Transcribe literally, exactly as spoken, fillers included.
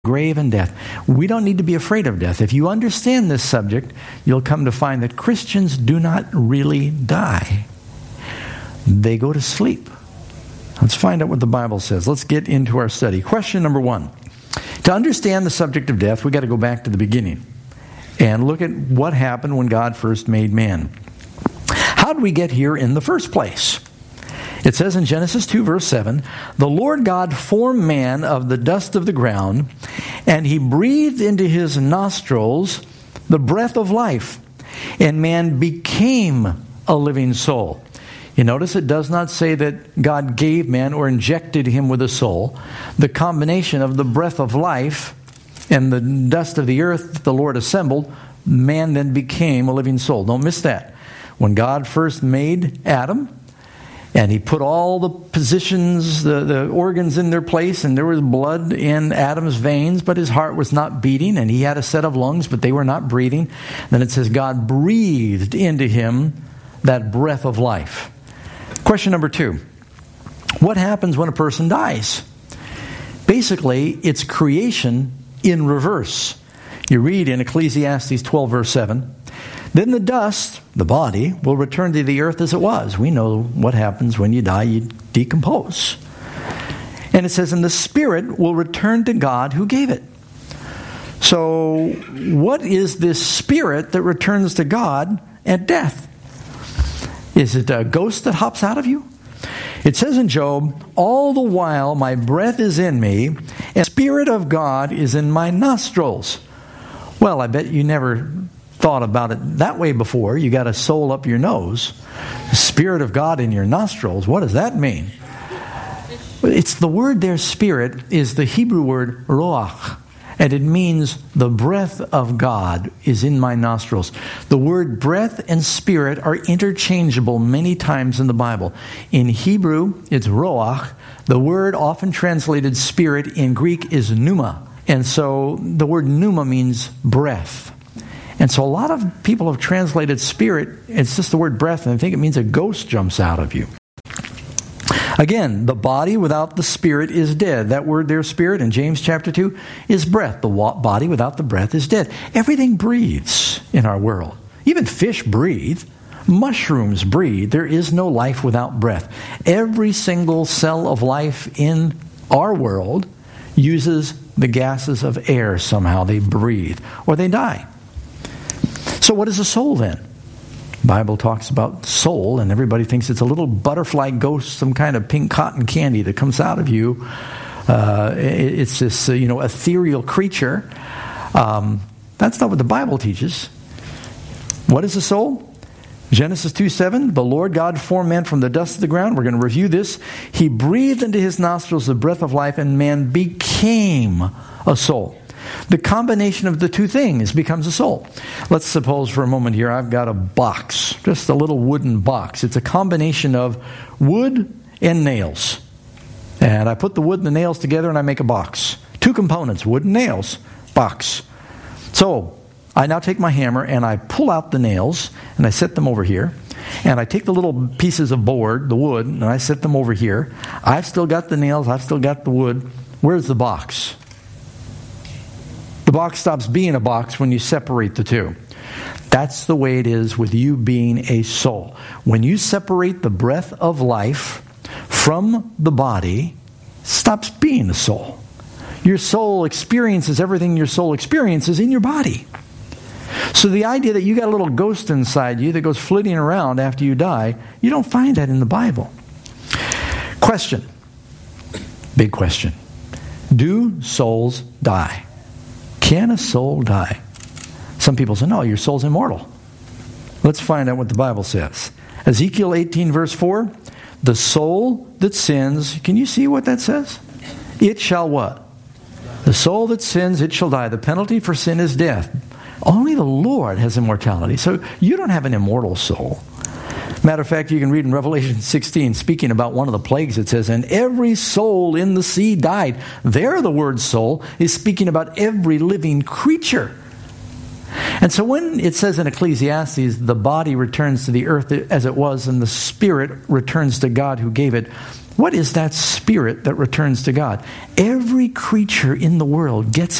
grave and death. We don't need to be afraid of death. If you understand this subject, you'll come to find that Christians do not really die. They go to sleep. Let's find out what the Bible says. Let's get into our study. Question number one. To understand the subject of death, we've got to go back to the beginning and look at what happened when God first made man. How did we get here in the first place? It says in Genesis two, verse seven, "The Lord God formed man of the dust of the ground, and he breathed into his nostrils the breath of life, and man became a living soul." You notice it does not say that God gave man or injected him with a soul. The combination of the breath of life and the dust of the earth that the Lord assembled, man then became a living soul. Don't miss that. When God first made Adam, and he put all the positions, the, the organs in their place, and there was blood in Adam's veins, but his heart was not beating, and he had a set of lungs, but they were not breathing. Then it says God breathed into him that breath of life. Question number two. What happens when a person dies? Basically, it's creation in reverse. You read in Ecclesiastes twelve, verse seven, "Then the dust, the body, will return to the earth as it was." We know what happens when you die, you decompose. And it says, "And the spirit will return to God who gave it." So, what is this spirit that returns to God at death? Is it a ghost that hops out of you? It says in Job, "All the while my breath is in me, and the Spirit of God is in my nostrils." Well, I bet you never thought about it that way before. You got a soul up your nose, the Spirit of God in your nostrils. What does that mean? It's the word there, spirit, is the Hebrew word roach, and it means the breath of God is in my nostrils. The word breath and spirit are interchangeable many times in the Bible. In Hebrew, it's roach. The word often translated spirit in Greek is pneuma. And so the word pneuma means breath. And so a lot of people have translated spirit, it's just the word breath, and I think it means a ghost jumps out of you. Again, the body without the spirit is dead. That word there, spirit, in James chapter two, is breath. The body without the breath is dead. Everything breathes in our world. Even fish breathe. Mushrooms breathe. There is no life without breath. Every single cell of life in our world uses the gases of air somehow. They breathe or they die. So what is a soul then? The Bible talks about soul, and everybody thinks it's a little butterfly ghost, some kind of pink cotton candy that comes out of you. Uh, it, it's this uh, you know ethereal creature. Um, that's not what the Bible teaches. What is a soul? Genesis two seven, "The Lord God formed man from the dust of the ground." We're going to review this. "He breathed into his nostrils the breath of life, and man became a soul." The combination of the two things becomes a soul. Let's suppose for a moment here I've got a box, just a little wooden box. It's a combination of wood and nails. And I put the wood and the nails together and I make a box. Two components, wood and nails, box. So I now take my hammer and I pull out the nails and I set them over here. And I take the little pieces of board, the wood, and I set them over here. I've still got the nails, I've still got the wood. Where's the box? The box stops being a box when you separate the two. That's the way it is with you being a soul. When you separate the breath of life from the body, it stops being a soul. Your soul experiences everything your soul experiences in your body. So the idea that you got a little ghost inside you that goes flitting around after you die, you don't find that in the Bible. Question. Big question. Do souls die? Can a soul die? Some people say, no, your soul's immortal. Let's find out what the Bible says. Ezekiel eighteen, verse four, "The soul that sins," can you see what that says? "It shall" what? "The soul that sins, it shall die. The penalty for sin is death." Only the Lord has immortality. So you don't have an immortal soul. Matter of fact, you can read in Revelation sixteen, speaking about one of the plagues, it says, "And every soul in the sea died." There, the word soul is speaking about every living creature. And so when it says in Ecclesiastes, the body returns to the earth as it was and the spirit returns to God who gave it, What is that spirit that returns to God? Every creature in the world gets